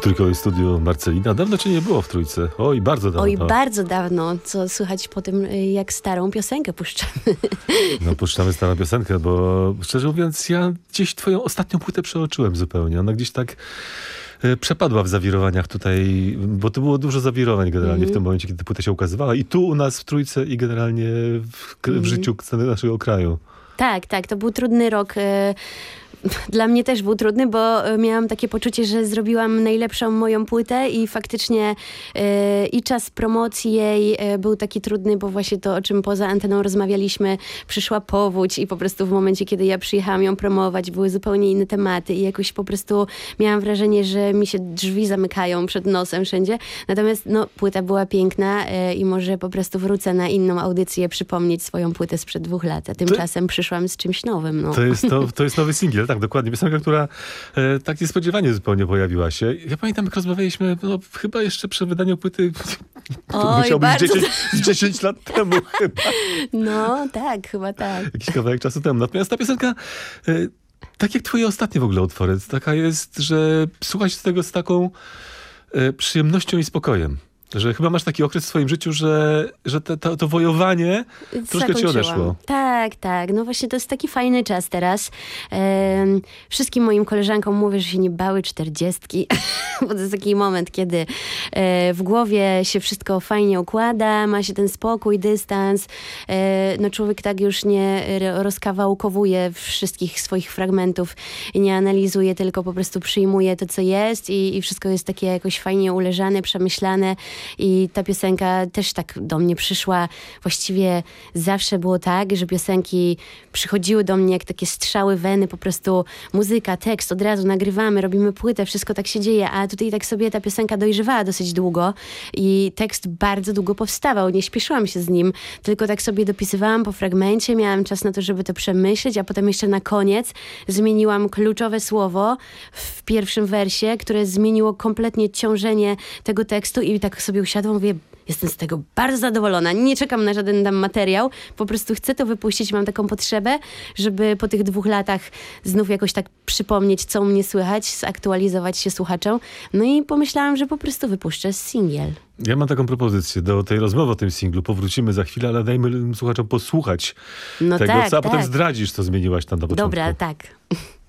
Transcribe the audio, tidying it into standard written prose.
Trójkowym Studiu Marcelina. Dawno cię nie było w Trójce. Oj, bardzo dawno. Oj, bardzo dawno. Co słychać po tym, jak starą piosenkę puszczamy. No, puszczamy starą piosenkę, bo szczerze mówiąc, ja gdzieś twoją ostatnią płytę przeoczyłem zupełnie. Ona gdzieś tak przepadła w zawirowaniach tutaj, bo to było dużo zawirowań generalnie w tym momencie, kiedy płyta się ukazywała. I tu u nas w Trójce i generalnie w życiu naszego kraju. Tak, to był trudny rok. Dla mnie też był trudny, bo miałam takie poczucie, że zrobiłam najlepszą moją płytę i faktycznie i czas promocji jej był taki trudny, bo właśnie to, o czym poza anteną rozmawialiśmy, przyszła powódź i po prostu w momencie, kiedy ja przyjechałam ją promować, były zupełnie inne tematy i jakoś po prostu miałam wrażenie, że mi się drzwi zamykają przed nosem wszędzie. Natomiast płyta była piękna i może po prostu wrócę na inną audycję przypomnieć swoją płytę sprzed 2 lat. A tymczasem przyszłam z czymś nowym. No. To jest nowy singiel. Tak, dokładnie. Piosenka, która tak niespodziewanie zupełnie pojawiła się. Ja pamiętam, jak rozmawialiśmy, chyba jeszcze przy wydaniu płyty, to musiał być 10 lat temu chyba. No tak, chyba tak. Jakiś kawałek czasu temu. Natomiast ta piosenka, tak jak twoje ostatnie w ogóle utwory, taka jest, że słucha się tego z taką przyjemnością i spokojem. Że chyba masz taki okres w swoim życiu, że to wojowanie troszkę ci odeszło. Tak. No właśnie to jest taki fajny czas teraz. Wszystkim moim koleżankom mówię, że się nie bały 40, bo to jest taki moment, kiedy w głowie się wszystko fajnie układa, ma się ten spokój, dystans. Człowiek tak już nie rozkawałkowuje wszystkich swoich fragmentów i nie analizuje, tylko po prostu przyjmuje to, co jest i wszystko jest takie jakoś fajnie uleżane, przemyślane. I ta piosenka też tak do mnie przyszła. Właściwie zawsze było tak, że piosenki przychodziły do mnie jak takie strzały weny, po prostu muzyka, tekst, od razu nagrywamy, robimy płytę, wszystko tak się dzieje, a tutaj tak sobie ta piosenka dojrzewała dosyć długo i tekst bardzo długo powstawał, nie śpieszyłam się z nim, tylko tak sobie dopisywałam po fragmencie, miałam czas na to, żeby to przemyśleć, a potem jeszcze na koniec zmieniłam kluczowe słowo w pierwszym wersie, które zmieniło kompletnie ciążenie tego tekstu i tak sobie usiadłam, mówię, jestem z tego bardzo zadowolona. Nie czekam na żaden tam materiał. Po prostu chcę to wypuścić. Mam taką potrzebę, żeby po tych 2 latach znów jakoś tak przypomnieć, co u mnie słychać, zaktualizować się słuchaczom. No i pomyślałam, że po prostu wypuszczę singiel. Ja mam taką propozycję do tej rozmowy o tym singlu. Powrócimy za chwilę, ale dajmy słuchaczom posłuchać tego, a potem zdradzisz, co zmieniłaś tam na początku. Dobra, tak.